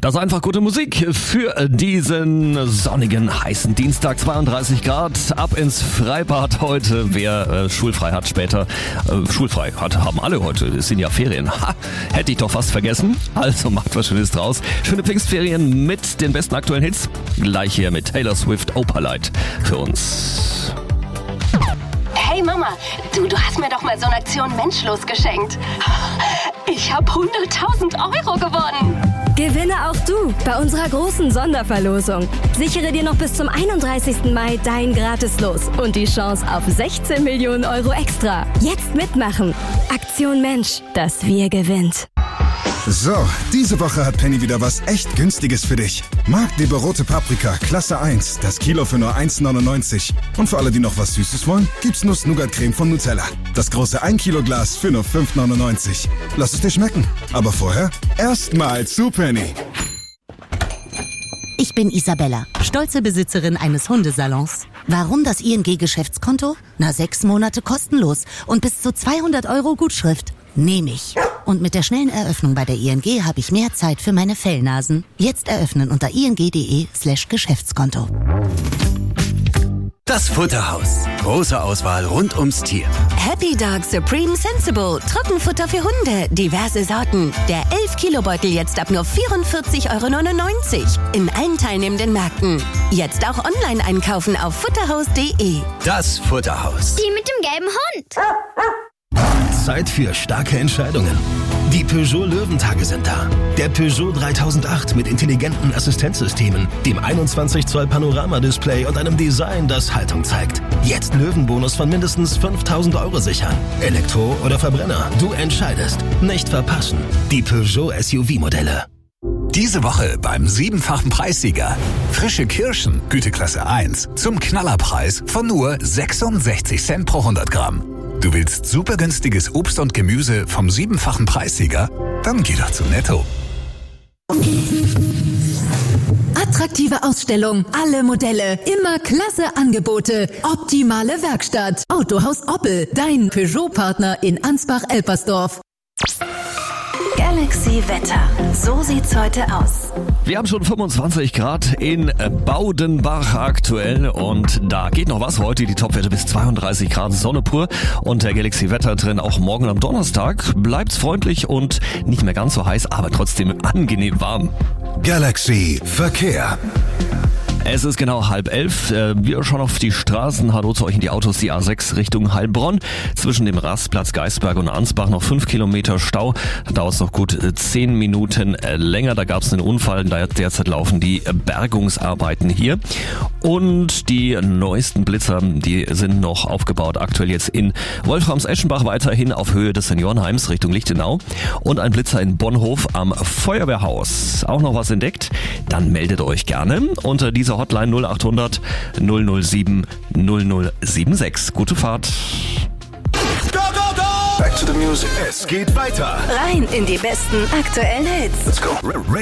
Das ist einfach gute Musik für diesen sonnigen, heißen Dienstag, 32 Grad, ab ins Freibad heute. Wer schulfrei hat später, haben alle heute, es sind ja Ferien. Hätte ich doch fast vergessen, also macht was Schönes draus. Schöne Pfingstferien mit den besten aktuellen Hits, gleich hier mit Taylor Swift Opalite für uns. Hey Mama, du hast mir doch mal so eine Aktion Menschlos geschenkt. Ich habe 100.000 Euro gewonnen. Gewinne auch du bei unserer großen Sonderverlosung. Sichere dir noch bis zum 31. Mai dein Gratislos und die Chance auf 16 Millionen Euro extra. Jetzt mitmachen. Aktion Mensch, das Wir gewinnt. So, diese Woche hat Penny wieder was echt Günstiges für dich. Magdeburg rote Paprika, Klasse 1, das Kilo für nur 1,99. Und für alle, die noch was Süßes wollen, gibt's Nuss-Nougat-Creme von Nutella. Das große 1 Kilo Glas für nur 5,99. Lass es dir schmecken. Aber vorher erstmal zu Penny. Ich bin Isabella, stolze Besitzerin eines Hundesalons. Warum das ING-Geschäftskonto? 6 Monate kostenlos und bis zu 200 Euro Gutschrift. Nehme ich. Und mit der schnellen Eröffnung bei der ING habe ich mehr Zeit für meine Fellnasen. Jetzt eröffnen unter ing.de/Geschäftskonto. Das Futterhaus. Große Auswahl rund ums Tier. Happy Dog Supreme Sensible. Trockenfutter für Hunde. Diverse Sorten. Der 11-Kilo-Beutel jetzt ab nur 44,99 € in allen teilnehmenden Märkten. Jetzt auch online einkaufen auf futterhaus.de. Das Futterhaus. Die mit dem gelben Hund. Zeit für starke Entscheidungen. Die Peugeot Löwentage sind da. Der Peugeot 3008 mit intelligenten Assistenzsystemen, dem 21 Zoll Panoramadisplay und einem Design, das Haltung zeigt. Jetzt Löwenbonus von mindestens 5.000 € sichern. Elektro oder Verbrenner, du entscheidest. Nicht verpassen. Die Peugeot SUV-Modelle. Diese Woche beim 7-fachen Preissieger. Frische Kirschen, Güteklasse 1, zum Knallerpreis von nur 66 Cent pro 100 Gramm. Du willst super günstiges Obst und Gemüse vom 7-fachen Preissieger? Dann geh doch zu Netto. Attraktive Ausstellung, alle Modelle, immer klasse Angebote, optimale Werkstatt. Autohaus Oppel, dein Peugeot-Partner in Ansbach-Elpersdorf. Galaxy Wetter. So sieht's heute aus. Wir haben schon 25 Grad in Baudenbach aktuell und da geht noch was heute. Die Topwerte bis 32 Grad, Sonne pur und der Galaxy Wetter drin. Auch morgen am Donnerstag bleibt's freundlich und nicht mehr ganz so heiß, aber trotzdem angenehm warm. Galaxy Verkehr. Es ist genau 10:30. Wir schauen auf die Straßen. Hallo zu euch in die Autos. Die A6 Richtung Heilbronn. Zwischen dem Rastplatz Geisberg und Ansbach noch 5 Kilometer Stau. Da dauert es noch gut 10 Minuten länger. Da gab es einen Unfall. Derzeit laufen die Bergungsarbeiten hier. Und die neuesten Blitzer, die sind noch aufgebaut. Aktuell jetzt in Wolframs-Eschenbach weiterhin auf Höhe des Seniorenheims Richtung Lichtenau. Und ein Blitzer in Bonhof am Feuerwehrhaus. Auch noch was entdeckt? Dann meldet euch gerne unter dieser Hotline 0800 007 0076. Gute Fahrt. Go, go, go! Back to the music. Es geht weiter. Rein in die besten aktuellen Hits. Let's go.